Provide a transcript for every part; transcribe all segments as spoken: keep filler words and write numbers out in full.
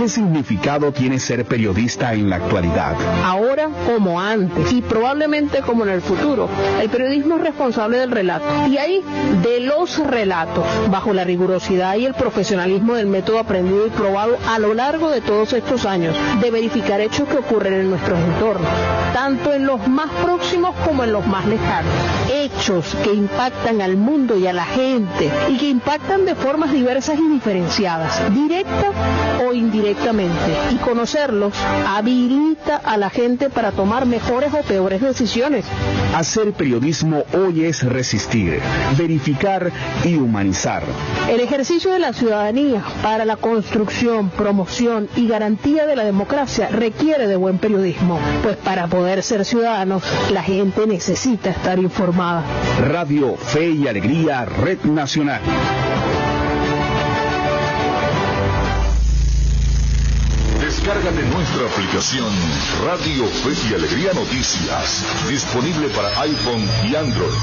¿Qué significado tiene ser periodista en la actualidad? Ahora como antes y probablemente como en el futuro, el periodismo es responsable del relato y ahí de los relatos, bajo la rigurosidad y el profesionalismo del método aprendido y probado a lo largo de todos estos años, de verificar hechos que ocurren en nuestros entornos, tanto en los más próximos como en los más lejanos, hechos que impactan al mundo y a la gente y que impactan de formas diversas y diferenciadas, directa o indirectamente, y conocerlos habilita a la gente para tomar mejores o peores decisiones. Hacer periodismo hoy es resistir, verificar y humanizar. El ejercicio de la ciudadanía para la construcción, promoción y garantía de la democracia requiere de buen periodismo, pues para poder ser ciudadanos la gente necesita estar informada. Radio Fe y Alegría, Red Nacional. Descárgate nuestra aplicación Radio Fe y Alegría Noticias, disponible para iPhone y Android.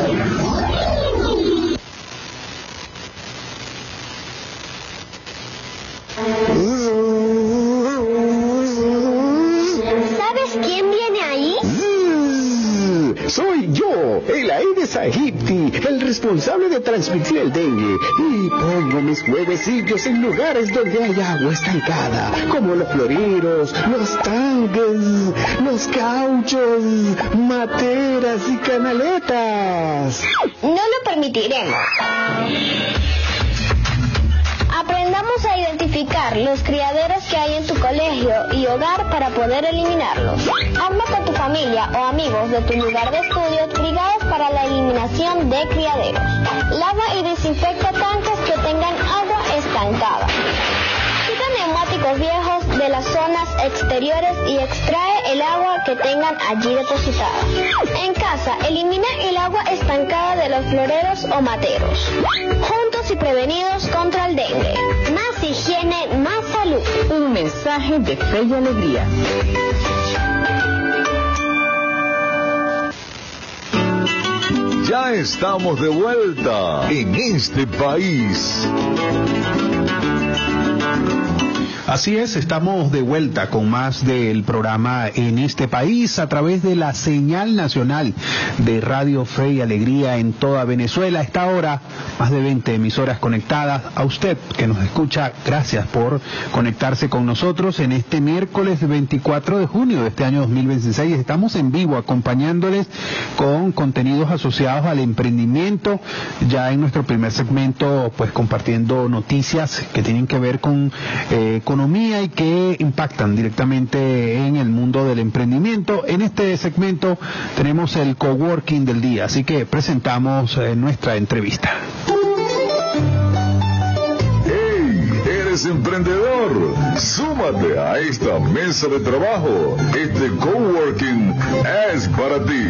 ¿Sabes quién viene ahí? Soy yo, el Aedes aegypti, el responsable de transmitir el dengue. Y pongo mis huevecillos en lugares donde hay agua estancada, como los floreros, los tanques, los cauchos, materas y canaletas. No lo permitiremos. Aprendamos a identificar los criaderos que hay en tu colegio y hogar para poder eliminarlos. Habla con tu familia o amigos de tu lugar de estudio trigados para la eliminación de criaderos. Lava y desinfecta tanques que tengan agua estancada. Quita neumáticos viejos de las zonas exteriores y extrae el agua que tengan allí depositada. En casa, elimina el agua estancada de los floreros o materos. Juntos y prevenidos contra el dengue. Más higiene, más salud. Un mensaje de Fe y Alegría. Ya estamos de vuelta en este país. Así es, estamos de vuelta con más del programa En este país a través de la señal nacional de Radio Fe y Alegría en toda Venezuela. A esta hora, más de veinte emisoras conectadas. A usted que nos escucha, gracias por conectarse con nosotros en este miércoles veinticuatro de junio de este año dos mil veintiséis. Estamos en vivo acompañándoles con contenidos asociados al emprendimiento. Ya en nuestro primer segmento, pues compartiendo noticias que tienen que ver con eh, economía y que impactan directamente en el mundo del emprendimiento. En este segmento tenemos el coworking del día, así que presentamos eh, nuestra entrevista. ¡Hey! ¿Eres emprendedor? Súmate a esta mesa de trabajo. Este coworking es para ti.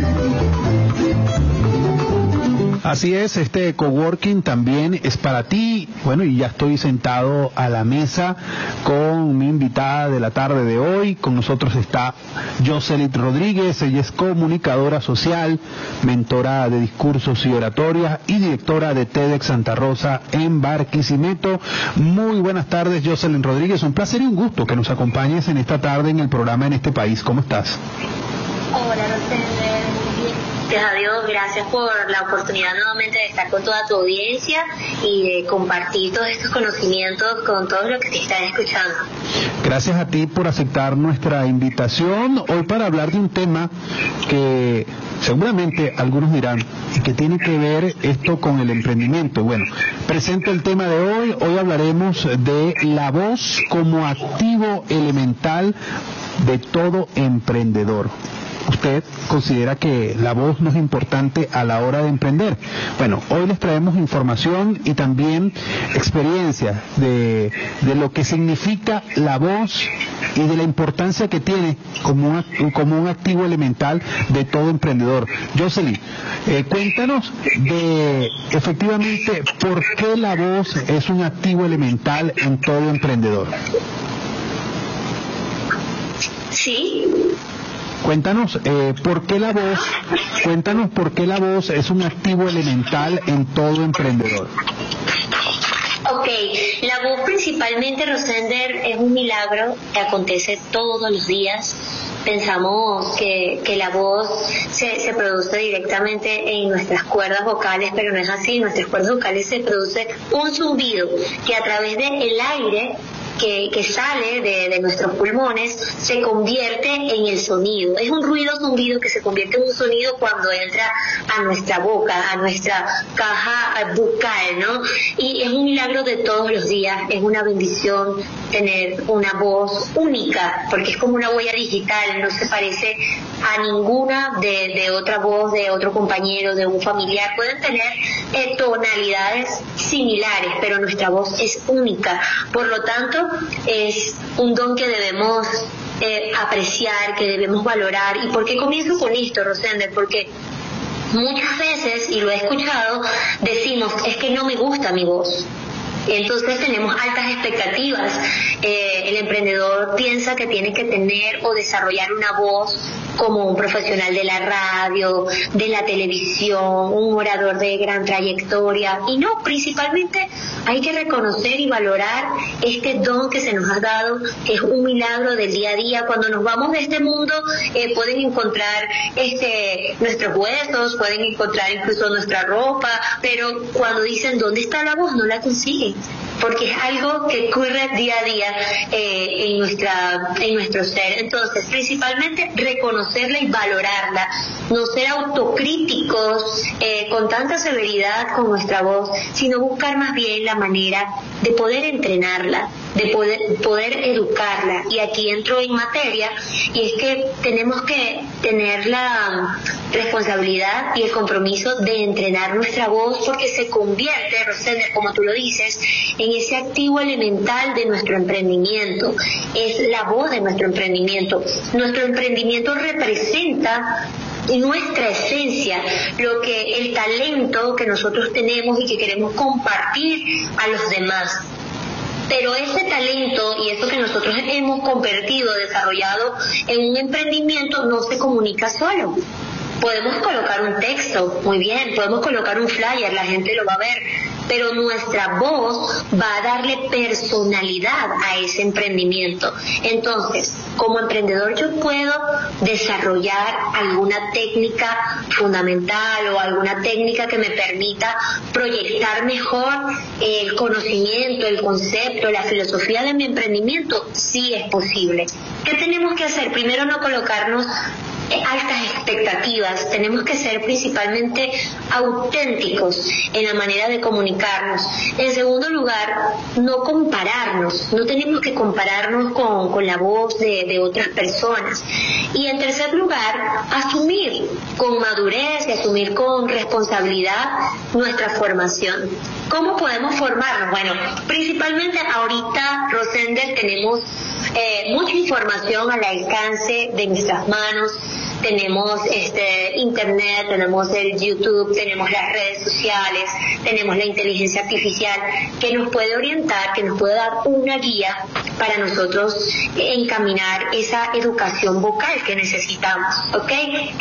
Así es, este coworking también es para ti. Bueno, y ya estoy sentado a la mesa con mi invitada de la tarde de hoy. Con nosotros está Yoselit Rodríguez. Ella es comunicadora social, mentora de discursos y oratorias y directora de TEDx Santa Rosa en Barquisimeto. Muy buenas tardes, Yoselit Rodríguez. Un placer y un gusto que nos acompañes en esta tarde en el programa En este país. ¿Cómo estás? Hola, Rosende. Gracias a Dios, gracias por la oportunidad nuevamente de estar con toda tu audiencia y de compartir todos estos conocimientos con todos los que te están escuchando. Gracias a ti por aceptar nuestra invitación hoy para hablar de un tema que seguramente algunos dirán y que tiene que ver esto con el emprendimiento. Bueno, presento el tema de hoy. Hoy hablaremos de la voz como activo elemental de todo emprendedor. ¿Usted considera que la voz no es importante a la hora de emprender? Bueno, hoy les traemos información y también experiencia de, de lo que significa la voz y de la importancia que tiene como un, como un activo elemental de todo emprendedor. Yoselit, eh, cuéntanos de efectivamente por qué la voz es un activo elemental en todo emprendedor. Sí. Cuéntanos eh, por qué la voz, cuéntanos por qué la voz es un activo elemental en todo emprendedor. Ok, la voz principalmente, Rosender, es un milagro que acontece todos los días. Pensamos que, que la voz se, se produce directamente en nuestras cuerdas vocales, pero no es así. En nuestras cuerdas vocales se produce un zumbido que a través del aire que, que sale de, de nuestros pulmones se convierte en el sonido. Es un ruido zumbido que se convierte en un sonido cuando entra a nuestra boca, a nuestra caja bucal, ¿no? Y es un milagro de todos los días, es una bendición tener una voz única, porque es como una huella digital, no se parece a ninguna de, de otra voz, de otro compañero, de un familiar. Pueden tener eh, tonalidades similares, pero nuestra voz es única. Por lo tanto, es un don que debemos eh, apreciar, que debemos valorar. ¿Y por qué comienzo con esto, Rosender? Porque muchas veces, y lo he escuchado, decimos, es que no me gusta mi voz. Entonces tenemos altas expectativas. Eh, el emprendedor piensa que tiene que tener o desarrollar una voz como un profesional de la radio, de la televisión, un orador de gran trayectoria. Y no, principalmente hay que reconocer y valorar este don que se nos ha dado, que es un milagro del día a día. Cuando nos vamos de este mundo, eh, pueden encontrar este nuestros huesos, pueden encontrar incluso nuestra ropa, pero cuando dicen ¿dónde está la voz? No la consiguen, porque es algo que ocurre día a día eh, en nuestra en nuestro ser. Entonces, principalmente reconocerla y valorarla, no ser autocríticos eh, con tanta severidad con nuestra voz, sino buscar más bien la manera de poder entrenarla, de poder poder educarla. Y aquí entro en materia, y es que tenemos que tener la responsabilidad y el compromiso de entrenar nuestra voz, porque se convierte, Rosender, como tú lo dices, en ese activo elemental de nuestro emprendimiento. Es la voz de nuestro emprendimiento. Nuestro emprendimiento representa nuestra esencia, lo que el talento que nosotros tenemos y que queremos compartir a los demás. Pero ese talento y eso que nosotros hemos convertido, desarrollado en un emprendimiento, no se comunica solo. Podemos colocar un texto, muy bien, podemos colocar un flyer, la gente lo va a ver, pero nuestra voz va a darle personalidad a ese emprendimiento. Entonces, como emprendedor yo puedo desarrollar alguna técnica fundamental o alguna técnica que me permita proyectar mejor el conocimiento, el concepto, la filosofía de mi emprendimiento. Sí es posible. ¿Qué tenemos que hacer? Primero, no colocarnos altas expectativas. Tenemos que ser principalmente auténticos en la manera de comunicarnos. En segundo lugar, no compararnos. No tenemos que compararnos con, con la voz de, de otras personas. Y en tercer lugar, asumir con madurez y asumir con responsabilidad nuestra formación. ¿Cómo podemos formarnos? Bueno, principalmente ahorita, Rosender, tenemos eh, mucha información al alcance de nuestras manos. Tenemos este internet, tenemos el YouTube, tenemos las redes sociales, tenemos la inteligencia artificial que nos puede orientar, que nos puede dar una guía para nosotros encaminar esa educación vocal que necesitamos, ¿ok?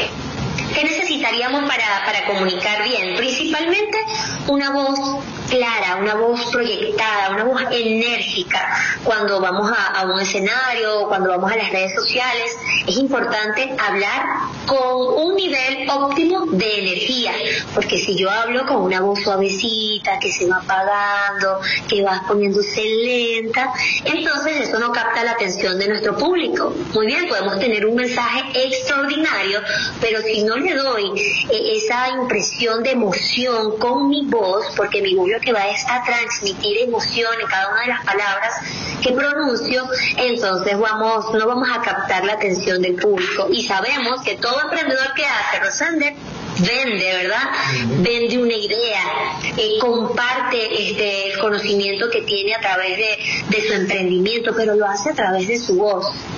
¿Qué necesitaríamos para, para comunicar bien? Principalmente una voz clara, una voz proyectada, una voz enérgica. Cuando vamos a, a un escenario, cuando vamos a las redes sociales, es importante hablar con un nivel óptimo de energía, porque si yo hablo con una voz suavecita, que se va apagando, que va poniéndose lenta, entonces eso no capta la atención de nuestro público. Muy bien, podemos tener un mensaje extraordinario, pero si no le doy eh, esa impresión de emoción con mi voz, porque mi voz lo que va es a transmitir emoción en cada una de las palabras que pronuncio, entonces vamos no vamos a captar la atención del público. Y sabemos que todo emprendedor que hace, Rosender, vende, ¿verdad? Vende una idea, eh, comparte este el conocimiento que tiene a través de, de su emprendimiento, pero lo hace a través de su voz.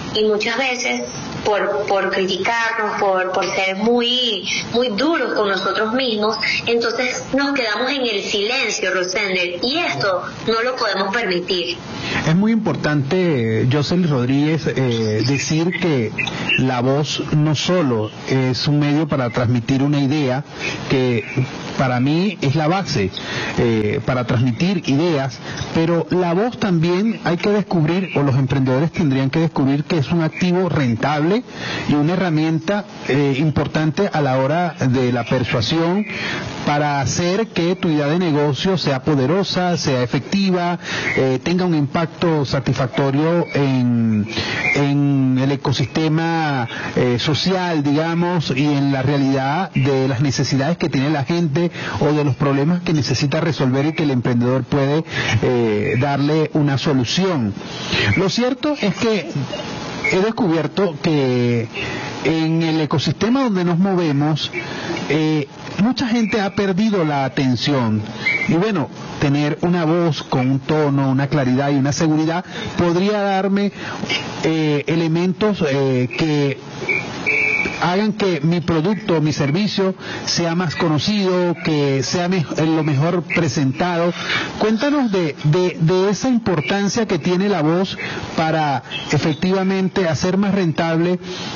y muchas veces por por criticarnos, por por ser muy muy duros con nosotros mismos, entonces nos quedamos en el silencio, Rosender, y esto no lo podemos permitir. Es muy importante, Jocelyn Rodríguez, eh, decir que la voz no solo es un medio para transmitir una idea, que para mí es la base eh, para transmitir ideas, pero la voz también hay que descubrir, o los emprendedores tendrían que descubrir, que es un activo rentable y una herramienta eh, importante a la hora de la persuasión para hacer que tu idea de negocio sea poderosa, sea efectiva, eh, tenga un impacto satisfactorio en, en el ecosistema eh, social, digamos, y en la realidad de las necesidades que tiene la gente o de los problemas que necesita resolver y que el emprendedor puede eh, darle una solución. Lo cierto es que he descubierto que en el ecosistema donde nos movemos, eh, mucha gente ha perdido la atención. Y bueno, tener una voz con un tono, una claridad y una seguridad podría darme eh, elementos eh, que hagan que mi producto, mi servicio sea más conocido, que sea me lo mejor presentado. Cuéntanos de, de, de esa importancia que tiene la voz para efectivamente hacer más rentable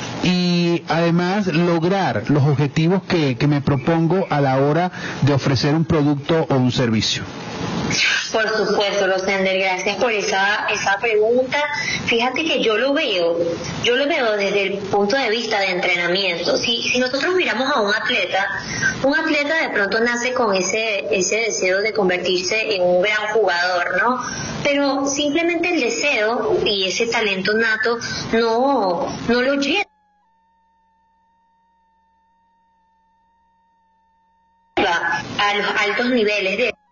y además lograr los objetivos que, que me propongo a la hora de ofrecer un producto o un servicio. Por supuesto, Rosender, gracias por esa esa pregunta. Fíjate que yo lo veo, yo lo veo desde el punto de vista de entrenamiento. Si si nosotros miramos a un atleta, un atleta de pronto nace con ese ese deseo de convertirse en un gran jugador, ¿no? Pero simplemente el deseo y ese talento nato no no lo lleva a los altos niveles de